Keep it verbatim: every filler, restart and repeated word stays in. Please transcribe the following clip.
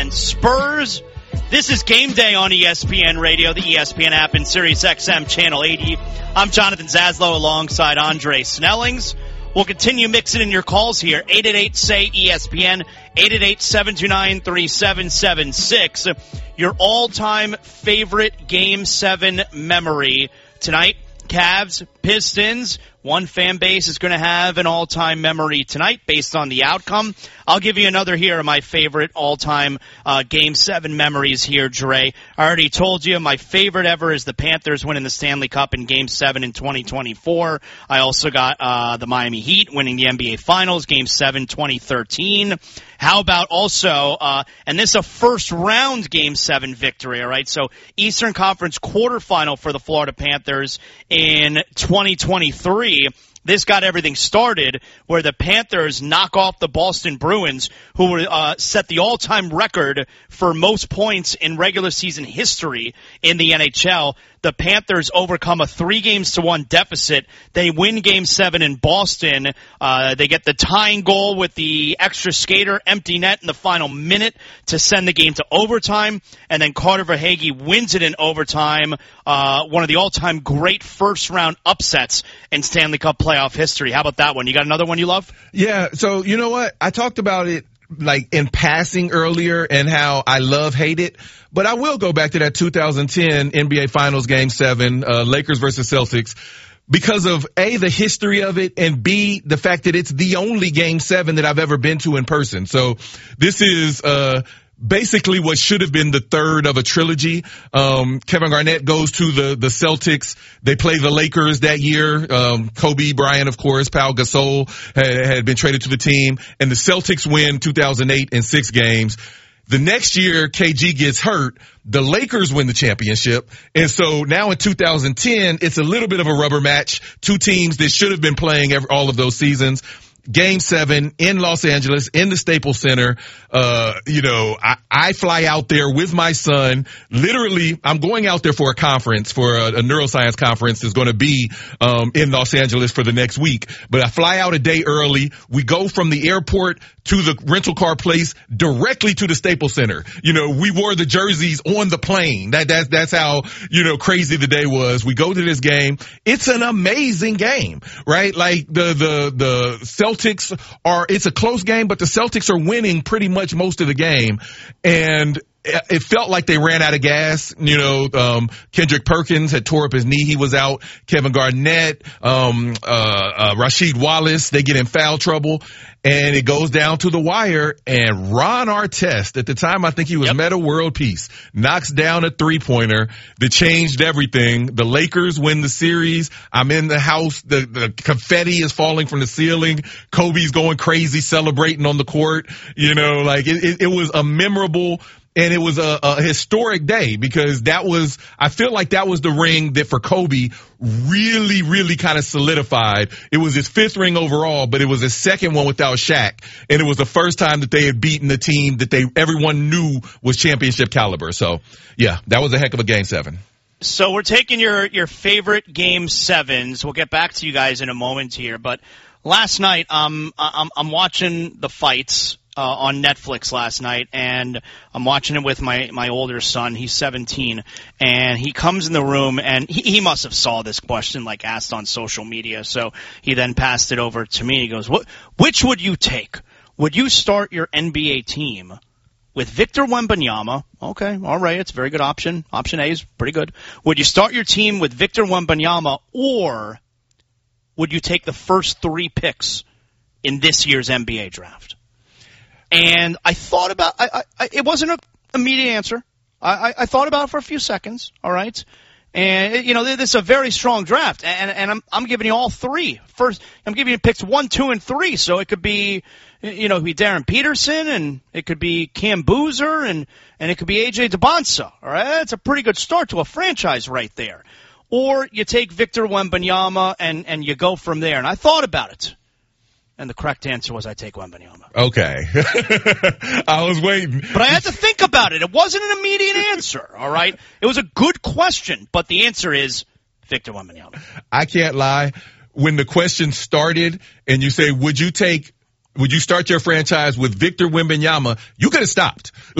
and Spurs. This is Game Day on E S P N Radio, the E S P N app, and Sirius X M Channel eighty. I'm Jonathan Zaslow alongside Andre Snellings. We'll continue mixing in your calls here. eight eight eight, S A Y, E S P N, eight eight eight, seven two nine, three seven seven six. Your all-time favorite Game seven memory tonight. Cavs, Pistons. One fan base is going to have an all-time memory tonight based on the outcome. I'll give you another here of my favorite all-time uh, Game seven memories here, Dre. I already told you my favorite ever is the Panthers winning the Stanley Cup in Game seven in twenty twenty-four. I also got uh, the Miami Heat winning the N B A Finals, Game seven, twenty thirteen. How about also, uh, and this is a first-round Game seven victory, all right? So Eastern Conference quarterfinal for the Florida Panthers in twenty twenty-three. This got everything started where the Panthers knock off the Boston Bruins, who were, uh, set the all-time record for most points in regular season history in the N H L. The Panthers overcome a three games to one deficit. They win Game seven in Boston. Uh, they get the tying goal with the extra skater, empty net in the final minute to send the game to overtime. And then Carter Verhaeghe wins it in overtime. Uh, one of the all-time great first-round upsets in Stanley Cup playoff history. How about that one? You got another one you love? Yeah, so you know what? I talked about it like in passing earlier and how I love, hate it. But I will go back to that two thousand ten N B A Finals Game seven, uh, Lakers versus Celtics, because of A, the history of it, and B, the fact that it's the only Game seven that I've ever been to in person. So this is, uh, basically what should have been the third of a trilogy. Um, Kevin Garnett goes to the, the Celtics. They play the Lakers that year. Um, Kobe Bryant, of course, Pau Gasol had, had been traded to the team, and the Celtics win two thousand eight in six games. The next year, K G gets hurt. The Lakers win the championship. And so now in two thousand ten, it's a little bit of a rubber match. Two teams that should have been playing every, all of those seasons. Game seven in Los Angeles, in the Staples Center. Uh, you know, I, I fly out there with my son. Literally, I'm going out there for a conference, for a, a neuroscience conference that's going to be um in Los Angeles for the next week. But I fly out a day early. We go from the airport to the rental car place directly to the Staples Center. You know, we wore the jerseys on the plane. That, that's, that's how, you know, crazy the day was. We go to this game. It's an amazing game, right? Like the, the, the Celtics are, it's a close game, but the Celtics are winning pretty much most of the game. And it felt like they ran out of gas. You know, um, Kendrick Perkins had tore up his knee. He was out. Kevin Garnett, um, uh, uh, Rasheed Wallace, they get in foul trouble. And it goes down to the wire, and Ron Artest, at the time I think he was yep. Meta World Peace, knocks down a three-pointer that changed everything. The Lakers win the series. I'm in the house. The, the confetti is falling from the ceiling. Kobe's going crazy celebrating on the court. You know, like it, it, it was a memorable and it was a, a historic day, because that was, I feel like that was the ring that for Kobe really, really kind of solidified. It was his fifth ring overall, but it was his second one without Shaq. And it was the first time that they had beaten the team that they, everyone knew was championship caliber. So yeah, that was a heck of a game seven. So we're taking your, your favorite game sevens. We'll get back to you guys in a moment here, but last night, um, I'm, I'm watching the fights. Uh, on Netflix last night, and I'm watching it with my, my older son. He's seventeen, and he comes in the room, and he, he must have saw this question, like, asked on social media, so he then passed it over to me. He goes, "What? Which would you take? Would you start your N B A team with Victor Wembanyama?" Okay, all right, it's a very good option. Option A is pretty good. Would you start your team with Victor Wembanyama, or would you take the first three picks in this year's N B A draft? And I thought about I, I, it wasn't an immediate answer. I, I, I thought about it for a few seconds, all right? And, you know, this is a very strong draft, and, and I'm, I'm giving you all three. First, I'm giving you picks one, two, and three, so it could be, you know, it could be Darren Peterson, and it could be Cam Boozer, and, and it could be A J DeBonsa, all right? That's a pretty good start to a franchise right there. Or you take Victor Wembanyama, and, and you go from there. And I thought about it. And the correct answer was I take Wembanyama. Okay. I was waiting. But I had to think about it. It wasn't an immediate answer, all right? It was a good question, but the answer is Victor Wembanyama. I can't lie. When the question started and you say, would you take, would you start your franchise with Victor Wembanyama, you could have stopped.